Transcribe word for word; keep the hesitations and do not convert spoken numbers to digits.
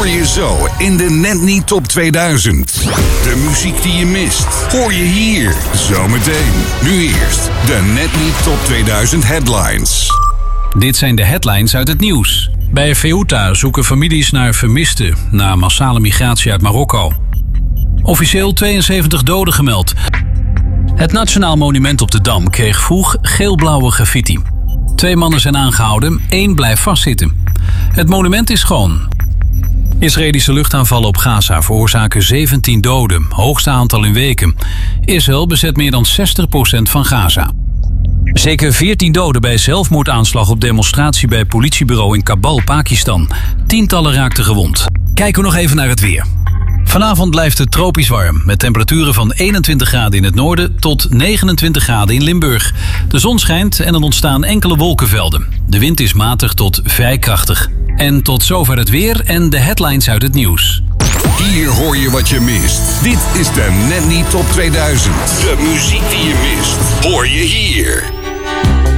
hoor je zo in de Net Niet Top tweeduizend. De muziek die je mist, hoor je hier zometeen. Nu eerst de Net Niet Top tweeduizend headlines. Dit zijn de headlines uit het nieuws. Bij Ceuta zoeken families naar vermisten na massale migratie uit Marokko. Officieel tweeënzeventig doden gemeld. Het Nationaal Monument op de Dam kreeg vroeg geel-blauwe graffiti. Twee mannen zijn aangehouden, één blijft vastzitten. Het monument is schoon. Israëlische luchtaanvallen op Gaza veroorzaken zeventien doden, hoogste aantal in weken. Israël bezet meer dan zestig procent van Gaza. Zeker veertien doden bij zelfmoordaanslag op demonstratie bij politiebureau in Kabul, Pakistan. Tientallen raakten gewond. Kijken we nog even naar het weer. Vanavond blijft het tropisch warm, met temperaturen van eenentwintig graden in het noorden tot negenentwintig graden in Limburg. De zon schijnt en er ontstaan enkele wolkenvelden. De wind is matig tot vrij krachtig. En tot zover het weer en de headlines uit het nieuws. Hier hoor je wat je mist. Dit is de Net Niet Top tweeduizend. De muziek die je mist, hoor je hier.